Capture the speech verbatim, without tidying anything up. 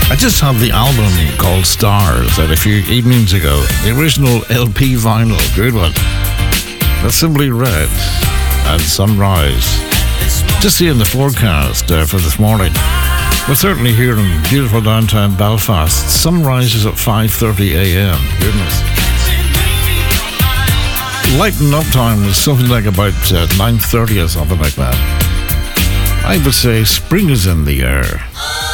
I just had the album called Stars out a few evenings ago. The original L P vinyl, good one. That's Simply Red and Sunrise. Just seeing the forecast uh, for this morning. We're certainly here in beautiful downtown Belfast. Sunrise is at five thirty a.m. Goodness. Lighten up time was something like about uh, nine thirty or something like that. I would say spring is in the air.